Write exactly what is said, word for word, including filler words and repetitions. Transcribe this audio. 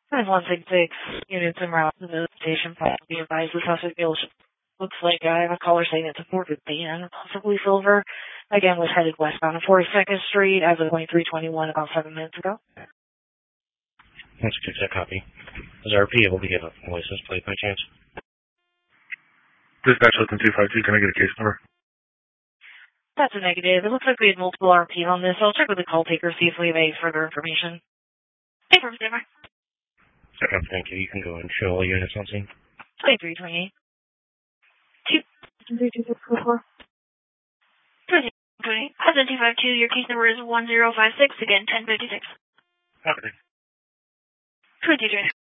There's one six six units en route to the station. Be advised, this house looks like I have a caller saying it's a Ford van, possibly silver. Again, was headed westbound on forty-second Street as of twenty-three twenty-one about seven minutes ago. Let's get that copy. Is R P able to give a license plate by chance? Dispatch Hilton two five two, can I get a case number? That's a negative. It looks like we had multiple R P on this. I'll check with the call taker, see if we have any further information. Hey, from Zimmer. Okay, thank you. You can go and show all units on scene. twenty-three twenty-eight. two. three two six four four. twenty. Hudson two five two, your case number is one zero five six, again, ten fifty-six. Okay. twenty-three.